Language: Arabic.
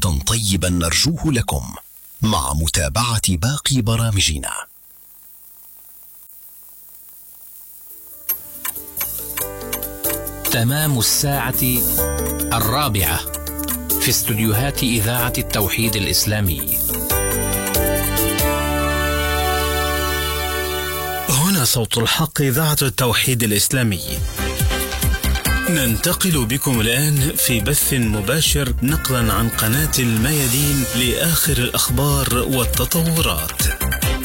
وقتا طيبا نرجوه لكم مع متابعة باقي برامجنا. تمام الساعة 4 في استوديوهات إذاعة التوحيد الإسلامي. هنا صوت الحق، إذاعة التوحيد الإسلامي. ننتقل بكم الآن في بث مباشر نقلا عن قناة الميادين لآخر الأخبار والتطورات.